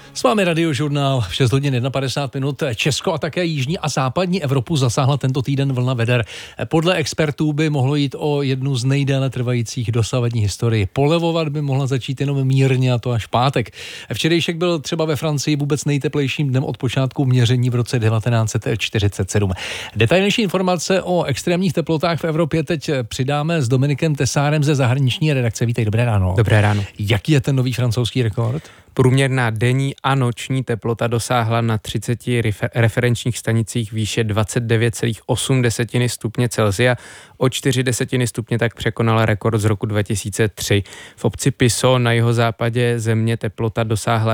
S vámi Radiožurnál v 6 hodin 51 minut. Česko a také jižní a západní Evropu zasáhla tento týden vlna veder. Podle expertů by mohlo jít o jednu z nejdéle trvajících dosavadní historii. Polevovat by mohla začít jenom mírně, a to až v pátek. Včerejšek byl třeba ve Francii vůbec nejteplejším dnem od počátku měření v roce 1947. Detailnější informace o extrémních teplotách v Evropě teď přidáme s Dominikem Tesárem ze zahraniční redakce. Vítej, dobré ráno. Dobré ráno. Jaký je ten nový francouzský rekord? Průměrná denní a noční teplota dosáhla na 30 referenčních stanicích výše 29,8 stupně Celsia. O 0,4 stupně tak překonala rekord z roku 2003. V obci Piso na jihozápadě země teplota dosáhla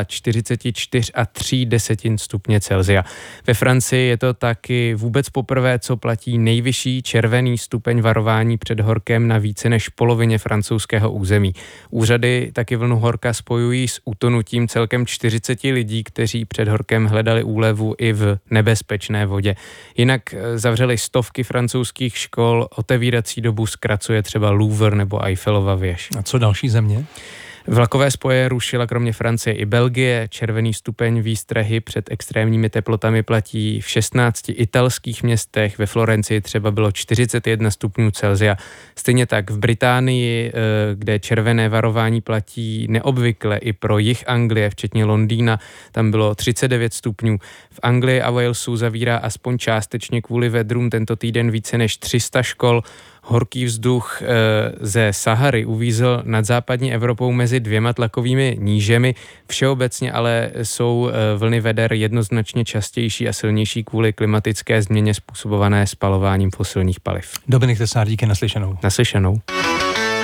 44,3 stupně Celsia. Ve Francii je to taky vůbec poprvé, co platí nejvyšší červený stupeň varování před horkem na více než polovině francouzského území. Úřady taky vlnu horka spojují s utonutím celkem 40 lidí, kteří před horkem hledali úlevu i v nebezpečné vodě. Jinak zavřeli stovky francouzských škol, otevírací dobu zkracuje třeba Louvre nebo Eiffelova věž. A co další země? Vlakové spoje rušila kromě Francie i Belgie. Červený stupeň výstrahy před extrémními teplotami platí v 16 italských městech. Ve Florencii třeba bylo 41 stupňů Celsia. Stejně tak v Británii, kde červené varování platí neobvykle i pro jih Anglie, včetně Londýna, tam bylo 39 stupňů. V Anglii a Walesu zavírá aspoň částečně kvůli vedrům tento týden více než 300 škol. Horký vzduch ze Sahary uvízl nad západní Evropou mezi dvěma tlakovými nížemi. Všeobecně ale jsou vlny veder jednoznačně častější a silnější kvůli klimatické změně způsobované spalováním fosilních paliv. Dominik Tesár, díky, naslyšenou. Naslyšenou.